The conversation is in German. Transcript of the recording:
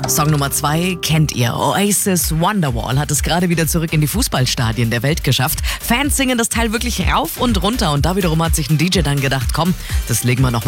Song Nummer 2 kennt ihr. Oasis Wonderwall hat es gerade wieder zurück in die Fußballstadien der Welt geschafft. Fans singen das Teil wirklich rauf und runter und da wiederum hat sich ein DJ dann gedacht, komm, das legen wir noch mal